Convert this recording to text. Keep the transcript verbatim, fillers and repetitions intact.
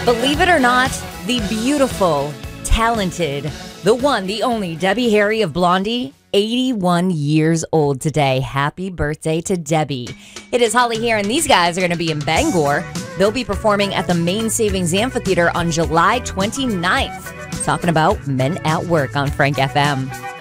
Believe it or not, the beautiful, talented, the one, the only Debbie Harry of Blondie, eighty-one years old today. Happy birthday to Debbie. It is Holly here, and these guys are going to be in Bangor. They'll be performing at the Main Savings Amphitheater on July twenty-ninth. Talking about Men at Work on Frank F M.